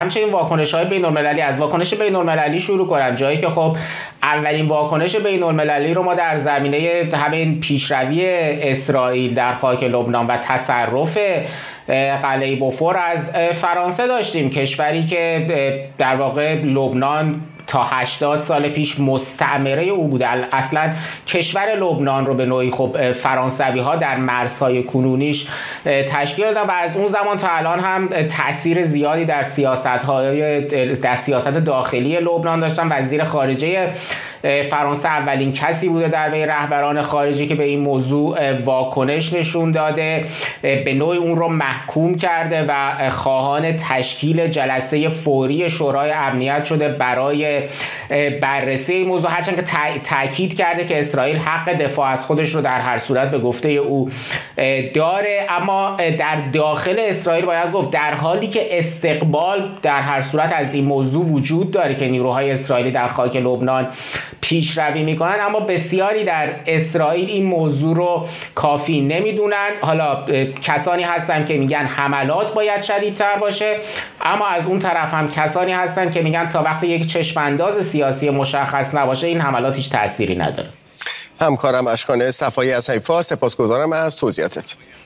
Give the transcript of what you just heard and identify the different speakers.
Speaker 1: همچنین واکنش‌های بین‌المللی، از واکنش بین‌المللی شروع کنم، جایی که خب اولین واکنش بین‌المللی رو ما در زمینه همین پیشروی اسرائیل در خاک لبنان و تصرف قلعه بوفور از فرانسه داشتیم، کشوری که در واقع لبنان تا 80 سال پیش مستعمره او بوده. اصلا کشور لبنان رو به نوعی خب فرانسوی ها در مرزهای کنونیش تشکیل دادن و از اون زمان تا الان هم تاثیر زیادی در سیاست داخلی لبنان داشتن. وزیر خارجه فرانسه اولین کسی بوده در بین رهبران خارجی که به این موضوع واکنش نشون داده، به نوعی اون رو محکوم کرده و خواهان تشکیل جلسه فوری شورای امنیت شده برای بررسی این موضوع، هرچند که تاکید کرده که اسرائیل حق دفاع از خودش رو در هر صورت به گفته او داره. اما در داخل اسرائیل باید گفت در حالی که استقبال در هر صورت از این موضوع وجود داره که نیروهای اسرائیلی در خاک لبنان پیشروی میکنن، اما بسیاری در اسرائیل این موضوع رو کافی نمیدونند. حالا کسانی هستن که میگن حملات باید شدیدتر باشه، اما از اون طرف هم کسانی هستن که میگن تا وقتی یک چشمانداز سیاسی مشخص نباشه این حملات هیچ تأثیری نداره.
Speaker 2: همکارم اشکان صفایی از حیفا، سپاسگزارم از توضیحاتت.